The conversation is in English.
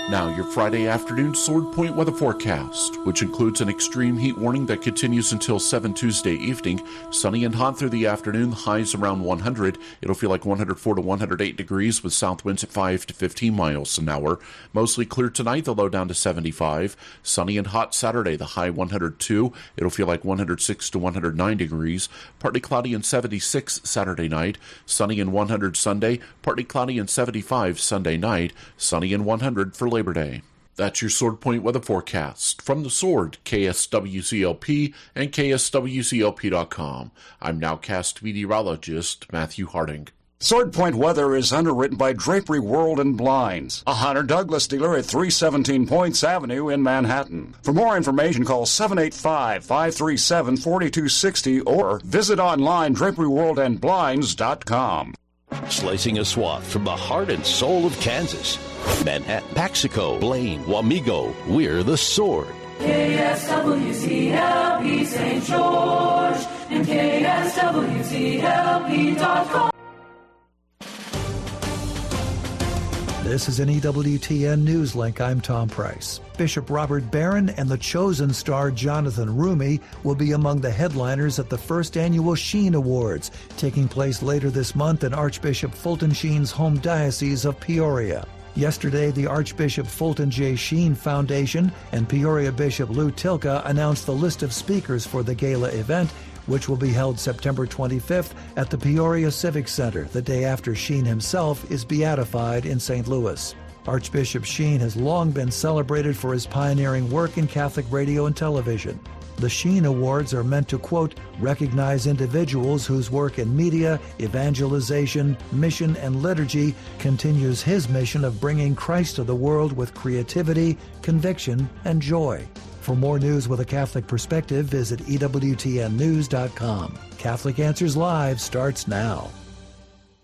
Now, your Friday afternoon Sword Point weather forecast, which includes an extreme heat warning that continues until 7 Tuesday evening. Sunny and hot through the afternoon, highs around 100. It'll feel like 104 to 108 degrees with south winds at 5 to 15 miles an hour. Mostly clear tonight, the low down to 75. Sunny and hot Saturday, the high 102. It'll feel like 106 to 109 degrees. Partly cloudy and 76 Saturday night. Sunny and 100 Sunday. Partly cloudy and 75 Sunday night. Sunny and 100 for Labor Day. That's your Sword Point weather forecast. From the Sword, KSWCLP and KSWCLP.com. I'm nowcast meteorologist Matthew Harding. Sword Point weather is underwritten by Drapery World and Blinds, a Hunter Douglas dealer at 317 Points Avenue in Manhattan. For more information, call 785-537-4260 or visit online draperyworldandblinds.com. Slicing a swath from the heart and soul of Kansas. Manhattan, Paxico, Blaine, Wamego, we're the Sword. KSWCLP St. George and KSWCLP.com. This is an EWTN News Link. I'm Tom Price. Bishop Robert Barron and the Chosen star Jonathan Rumi will be among the headliners at the first annual Sheen Awards, taking place later this month in Archbishop Fulton Sheen's home diocese of Peoria. Yesterday, the Archbishop Fulton J. Sheen Foundation and Peoria Bishop Lou Tilka announced the list of speakers for the gala event, which will be held September 25th at the Peoria Civic Center, the day after Sheen himself is beatified in St. Louis. Archbishop Sheen has long been celebrated for his pioneering work in Catholic radio and television. The Sheen Awards are meant to, quote, recognize individuals whose work in media, evangelization, mission, and liturgy continues his mission of bringing Christ to the world with creativity, conviction, and joy. For more news with a Catholic perspective, visit EWTNnews.com. Catholic Answers Live starts now.